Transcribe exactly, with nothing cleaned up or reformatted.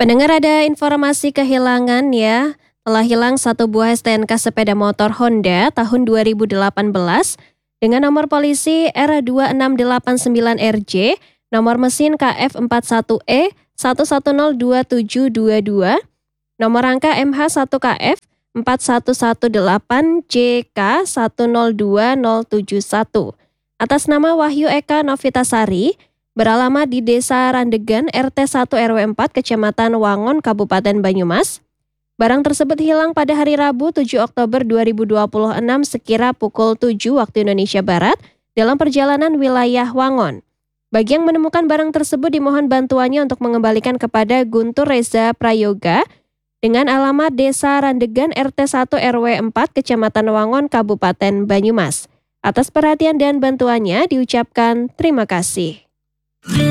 Pendengar, ada informasi kehilangan ya. Telah hilang satu buah S T N K sepeda motor Honda tahun dua ribu delapan belas dengan nomor polisi R dua enam delapan sembilan R J, nomor mesin K F empat satu E satu satu nol dua tujuh dua dua, nomor rangka M H satu K F empat satu satu delapan J K satu nol dua nol tujuh satu. Atas nama Wahyu Eka Novitasari, beralamat di Desa Randegan R T satu R W empat Kecamatan Wangon, Kabupaten Banyumas. Barang tersebut hilang pada hari Rabu tujuh Oktober dua ribu dua puluh enam sekira pukul tujuh waktu Indonesia Barat dalam perjalanan wilayah Wangon. Bagi yang menemukan barang tersebut dimohon bantuannya untuk mengembalikan kepada Guntur Reza Prayoga dengan alamat Desa Randegan R T satu R W empat Kecamatan Wangon, Kabupaten Banyumas. Atas perhatian dan bantuannya diucapkan terima kasih.